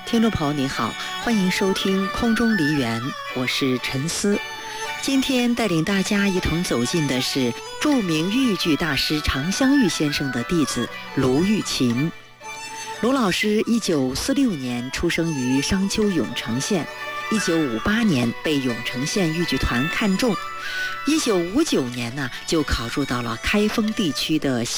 听众朋友你好，欢迎收听空中梨园，我是陈思。今天带领大家一同走进的是著名豫剧大师常香玉先生的弟子卢玉琴。卢老师1946年出生于商丘永城县，1958年被永城县豫剧团看中，1959年就考入到了开封地区的